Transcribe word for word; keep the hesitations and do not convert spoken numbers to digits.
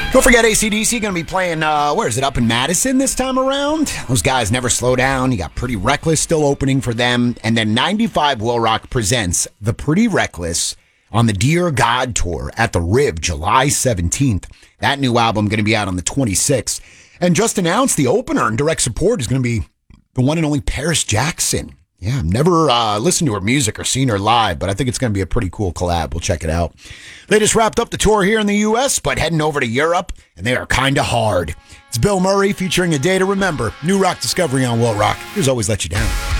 Don't forget, A C D C going to be playing, uh, where is it, up in Madison this time around? Those guys never slow down. You got Pretty Reckless still opening for them. And then ninety-five Will Rock presents The Pretty Reckless on the Dear God Tour at the Rib, July seventeenth. That new album going to be out on the twenty-sixth. And just announced the opener and direct support is going to be the one and only Paris Jackson. Yeah, I've never uh, listened to her music or seen her live, but I think it's going to be a pretty cool collab. We'll check it out. They just wrapped up the tour here in the U S, but heading over to Europe, and they are kind of hard. It's Bill Murray featuring A Day to Remember. New rock discovery on Will Rock. Here's Always Let You Down.